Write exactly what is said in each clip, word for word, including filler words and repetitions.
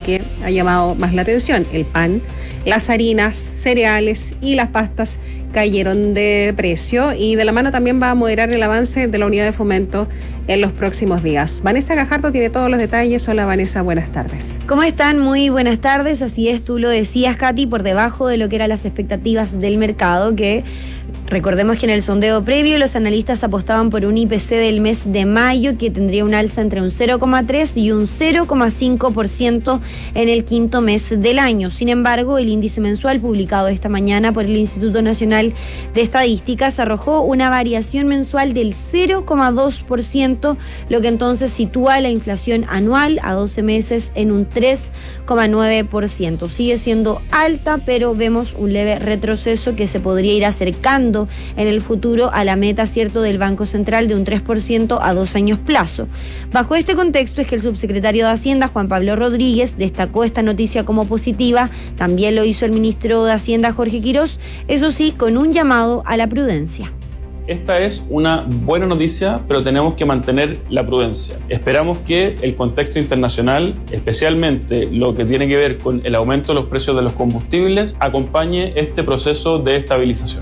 que ha llamado más la atención. El pan, las harinas, cereales y las pastas cayeron de precio, y de la mano también va a moderar el avance de la unidad de fomento en los próximos días. Vanessa Gajardo tiene todos los detalles. Hola Vanessa, buenas tardes. ¿Cómo están? Muy buenas tardes. Así es, tú lo decías, Katy, por debajo de lo que eran las expectativas del mercado, que recordemos que en el sondeo previo los analistas apostaban por un I P C del mes de mayo que tendría un alza entre un cero coma tres y un cero coma cinco por ciento en el quinto mes del año. Sin embargo, el índice mensual publicado esta mañana por el Instituto Nacional de Estadísticas arrojó una variación mensual del cero coma dos por ciento, lo que entonces sitúa la inflación anual a doce meses en un tres coma nueve por ciento. Sigue siendo alta, pero vemos un leve retroceso que se podría ir acercando en el futuro a la meta, cierto, del Banco Central de un tres por ciento a dos años plazo. Bajo este contexto es que el subsecretario de Hacienda, Juan Pablo Rodríguez, destacó esta noticia como positiva. También lo hizo el ministro de Hacienda, Jorge Quirós, eso sí, con un llamado a la prudencia. Esta es una buena noticia, pero tenemos que mantener la prudencia. Esperamos que el contexto internacional, especialmente lo que tiene que ver con el aumento de los precios de los combustibles, acompañe este proceso de estabilización.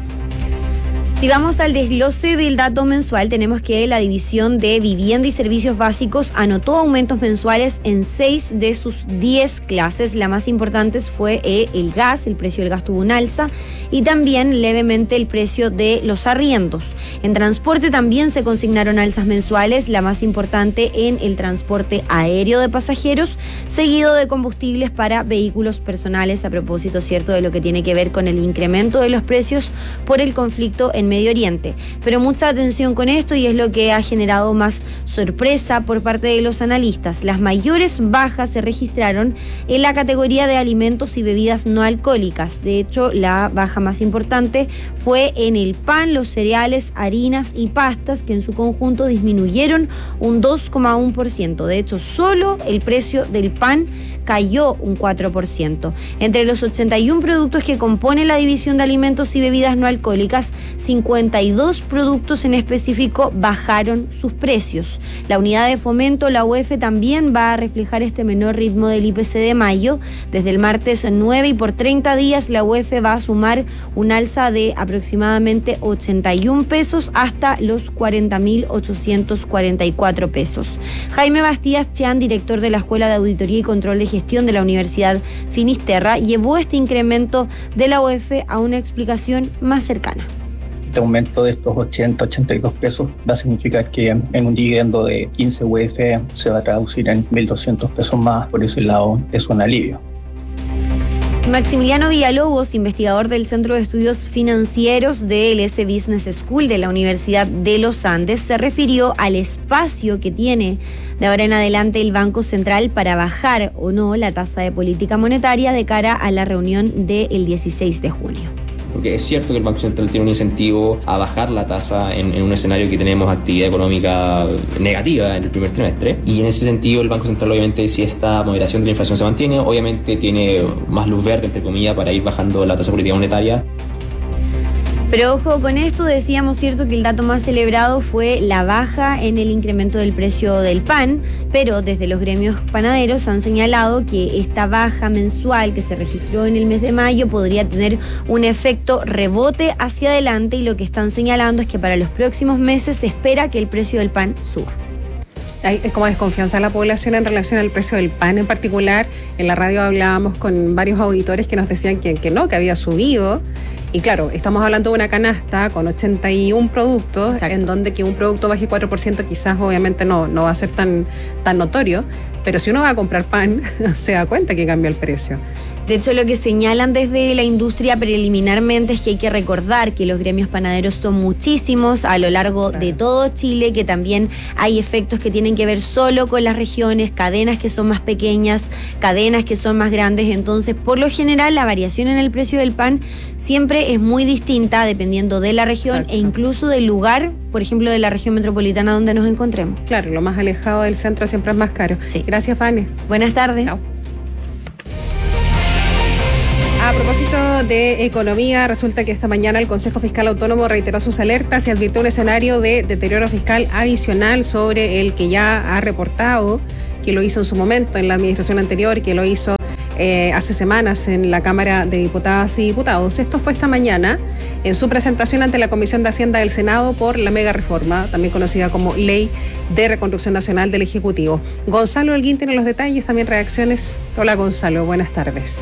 Si vamos al desglose del dato mensual, tenemos que la división de vivienda y servicios básicos anotó aumentos mensuales en seis de sus diez clases. La más importante fue el gas, el precio del gas tuvo un alza, y también levemente el precio de los arriendos. En transporte también se consignaron alzas mensuales, la más importante en el transporte aéreo de pasajeros, seguido de combustibles para vehículos personales, a propósito, cierto, de lo que tiene que ver con el incremento de los precios por el conflicto en Medio Oriente. Pero mucha atención con esto, y es lo que ha generado más sorpresa por parte de los analistas. Las mayores bajas se registraron en la categoría de alimentos y bebidas no alcohólicas. De hecho, la baja más importante fue en el pan, los cereales, harinas y pastas, que en su conjunto disminuyeron un dos coma uno por ciento. De hecho, solo el precio del pan cayó un cuatro por ciento. Entre los ochenta y uno productos que componen la división de alimentos y bebidas no alcohólicas, cincuenta y dos productos en específico bajaron sus precios. La unidad de fomento, la U E F, también va a reflejar este menor ritmo del I P C de mayo. Desde el martes nueve y por treinta días, la U E F va a sumar un alza de aproximadamente ochenta y uno pesos hasta los cuarenta mil ochocientos cuarenta y cuatro pesos. Jaime Bastías Chan, director de la Escuela de Auditoría y Control de Gestión de la Universidad Finisterra, llevó este incremento de la U E F a una explicación más cercana. Este aumento de estos ochenta, ochenta y dos pesos va a significar que en un dividendo de quince U E F se va a traducir en mil doscientos pesos más. Por ese lado es un alivio. Maximiliano Villalobos, investigador del Centro de Estudios Financieros de L S Business School de la Universidad de los Andes, se refirió al espacio que tiene de ahora en adelante el Banco Central para bajar o no la tasa de política monetaria de cara a la reunión del dieciséis de junio. Porque es cierto que el Banco Central tiene un incentivo a bajar la tasa en, en un escenario que tenemos actividad económica negativa en el primer trimestre, y en ese sentido el Banco Central, obviamente, si esta moderación de la inflación se mantiene, obviamente tiene más luz verde, entre comillas, para ir bajando la tasa política monetaria. Pero ojo con esto, decíamos, cierto, que el dato más celebrado fue la baja en el incremento del precio del pan, pero desde los gremios panaderos han señalado que esta baja mensual que se registró en el mes de mayo podría tener un efecto rebote hacia adelante, y lo que están señalando es que para los próximos meses se espera que el precio del pan suba. Hay como desconfianza de la población en relación al precio del pan en particular. En la radio hablábamos con varios auditores que nos decían que, que no, que había subido. Y claro, estamos hablando de una canasta con ochenta y uno productos. Exacto. En donde que un producto baje cuatro por ciento quizás obviamente no, no va a ser tan, tan notorio, pero si uno va a comprar pan se da cuenta que cambia el precio. De hecho, lo que señalan desde la industria preliminarmente es que hay que recordar que los gremios panaderos son muchísimos a lo largo claro. de todo Chile, que también hay efectos que tienen que ver solo con las regiones, cadenas que son más pequeñas, cadenas que son más grandes. Entonces, por lo general, la variación en el precio del pan siempre es muy distinta dependiendo de la región. Exacto. E incluso del lugar, por ejemplo, de la región metropolitana donde nos encontremos. Claro, lo más alejado del centro siempre es más caro. Sí. Gracias, Fanny. Buenas tardes. Chao. A propósito de economía, resulta que esta mañana el Consejo Fiscal Autónomo reiteró sus alertas y advirtió un escenario de deterioro fiscal adicional sobre el que ya ha reportado, que lo hizo en su momento en la administración anterior, que lo hizo eh, hace semanas en la Cámara de Diputadas y Diputados. Esto fue esta mañana en su presentación ante la Comisión de Hacienda del Senado por la mega reforma, también conocida como Ley de Reconstrucción Nacional del Ejecutivo. Gonzalo Holguín tiene los detalles, también reacciones. Hola Gonzalo, buenas tardes.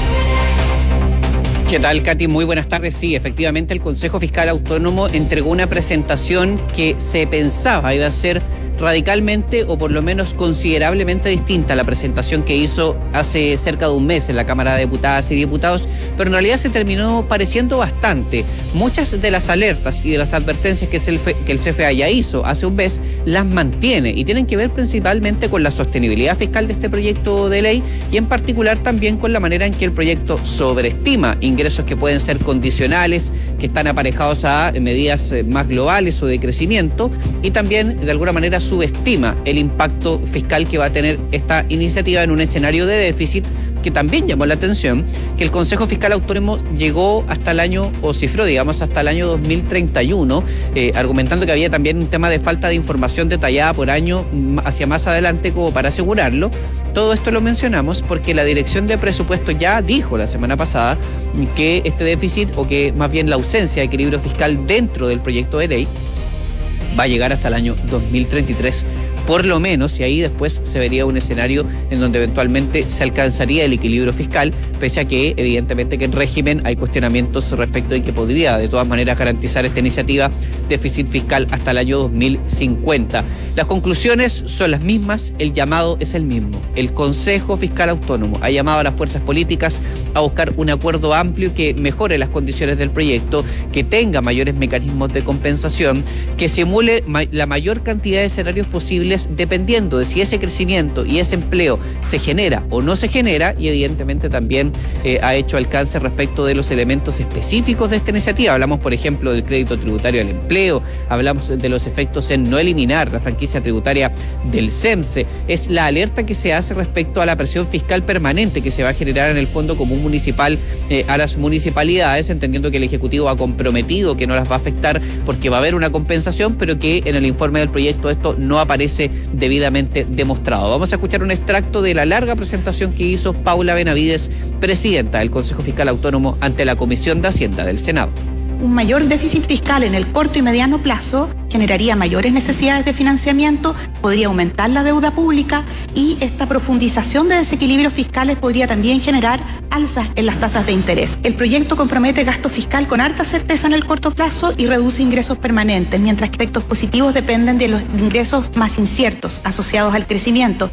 ¿Qué tal, Katy? Muy buenas tardes. Sí, efectivamente el Consejo Fiscal Autónomo entregó una presentación que se pensaba iba a ser radicalmente o por lo menos considerablemente distinta a la presentación que hizo hace cerca de un mes en la Cámara de Diputadas y Diputados, pero en realidad se terminó pareciendo bastante. Muchas de las alertas y de las advertencias que el C F A ya hizo hace un mes las mantiene y tienen que ver principalmente con la sostenibilidad fiscal de este proyecto de ley y en particular también con la manera en que el proyecto sobreestima ingresos que pueden ser condicionales, que están aparejados a medidas más globales o de crecimiento y también de alguna manera subestima el impacto fiscal que va a tener esta iniciativa en un escenario de déficit que también llamó la atención, que el Consejo Fiscal Autónomo llegó hasta el año, o cifró, digamos, hasta el año dos mil treinta y uno, eh, argumentando que había también un tema de falta de información detallada por año hacia más adelante como para asegurarlo. Todo esto lo mencionamos porque la Dirección de Presupuesto ya dijo la semana pasada que este déficit, o que más bien la ausencia de equilibrio fiscal dentro del proyecto de ley, va a llegar hasta el año dos mil treinta y tres, por lo menos, y ahí después se vería un escenario en donde eventualmente se alcanzaría el equilibrio fiscal, pese a que evidentemente que en régimen hay cuestionamientos respecto de que podría de todas maneras garantizar esta iniciativa déficit fiscal hasta el año dos mil cincuenta. Las conclusiones son las mismas, el llamado es el mismo. El Consejo Fiscal Autónomo ha llamado a las fuerzas políticas a buscar un acuerdo amplio que mejore las condiciones del proyecto, que tenga mayores mecanismos de compensación, que simule ma- la mayor cantidad de escenarios posibles dependiendo de si ese crecimiento y ese empleo se genera o no se genera, y evidentemente también eh, ha hecho alcance respecto de los elementos específicos de esta iniciativa. Hablamos, por ejemplo, del crédito tributario al empleo, hablamos de los efectos en no eliminar la franquicia tributaria del C E M S E, es la alerta que se hace respecto a la presión fiscal permanente que se va a generar en el Fondo Común Municipal eh, a las municipalidades, entendiendo que el Ejecutivo ha comprometido que no las va a afectar porque va a haber una compensación, pero que en el informe del proyecto esto no aparece debidamente demostrado. Vamos a escuchar un extracto de la larga presentación que hizo Paula Benavides, presidenta del Consejo Fiscal Autónomo, ante la Comisión de Hacienda del Senado. Un mayor déficit fiscal en el corto y mediano plazo generaría mayores necesidades de financiamiento, podría aumentar la deuda pública y esta profundización de desequilibrios fiscales podría también generar alzas en las tasas de interés. El proyecto compromete gasto fiscal con harta certeza en el corto plazo y reduce ingresos permanentes, mientras que efectos positivos dependen de los ingresos más inciertos asociados al crecimiento.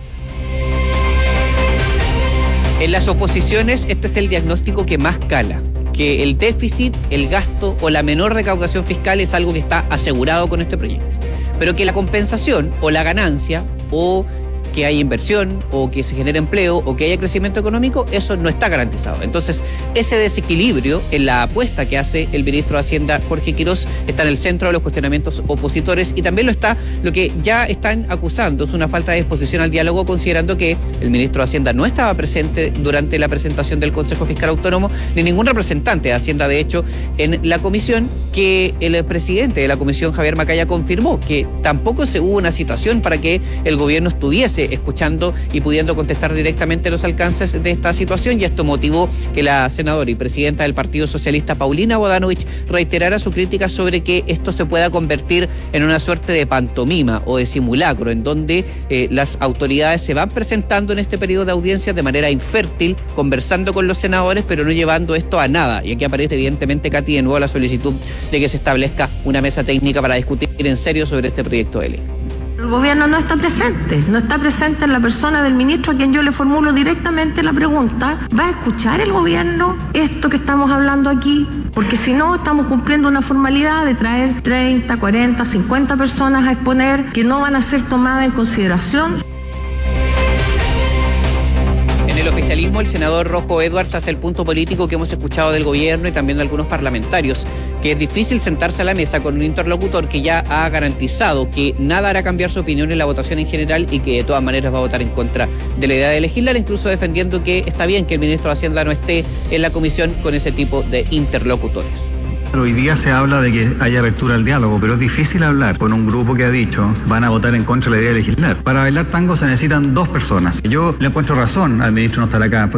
En las oposiciones, este es el diagnóstico que más cala, que el déficit, el gasto o la menor recaudación fiscal es algo que está asegurado con este proyecto, pero que la compensación o la ganancia o que haya inversión o que se genere empleo o que haya crecimiento económico, eso no está garantizado. Entonces, ese desequilibrio en la apuesta que hace el ministro de Hacienda, Jorge Quirós, está en el centro de los cuestionamientos opositores y también lo está lo que ya están acusando, es una falta de disposición al diálogo, considerando que el ministro de Hacienda no estaba presente durante la presentación del Consejo Fiscal Autónomo, ni ningún representante de Hacienda, de hecho, en la comisión, que el presidente de la comisión, Javier Macaya, confirmó que tampoco se hubo una situación para que el gobierno estuviese escuchando y pudiendo contestar directamente los alcances de esta situación, y esto motivó que la senadora y presidenta del Partido Socialista, Paulina Bodanovich, reiterara su crítica sobre que esto se pueda convertir en una suerte de pantomima o de simulacro, en donde eh, las autoridades se van presentando en este periodo de audiencias de manera infértil, conversando con los senadores, pero no llevando esto a nada. Y aquí aparece evidentemente, Katy, de nuevo la solicitud de que se establezca una mesa técnica para discutir en serio sobre este proyecto de ley. El gobierno no está presente, no está presente en la persona del ministro a quien yo le formulo directamente la pregunta. ¿Va a escuchar el gobierno esto que estamos hablando aquí? Porque si no, estamos cumpliendo una formalidad de traer treinta, cuarenta, cincuenta personas a exponer que no van a ser tomadas en consideración. En el oficialismo, el senador Rojo Edwards hace el punto político que hemos escuchado del gobierno y también de algunos parlamentarios, que es difícil sentarse a la mesa con un interlocutor que ya ha garantizado que nada hará cambiar su opinión en la votación en general y que de todas maneras va a votar en contra de la idea de legislar, incluso defendiendo que está bien que el ministro de Hacienda no esté en la comisión con ese tipo de interlocutores. Hoy día se habla de que haya apertura al diálogo, pero es difícil hablar con un grupo que ha dicho van a votar en contra de la idea de legislar. Para bailar tango se necesitan dos personas. Yo le encuentro razón al ministro no estar acá.